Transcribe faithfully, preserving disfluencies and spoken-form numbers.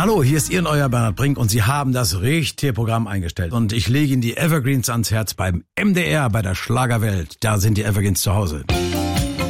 Hallo, hier ist Ihr neuer Bernhard Brink und Sie haben das richtige Programm eingestellt. Und ich lege Ihnen die Evergreens ans Herz beim M D R, bei der Schlagerwelt. Da sind die Evergreens zu Hause.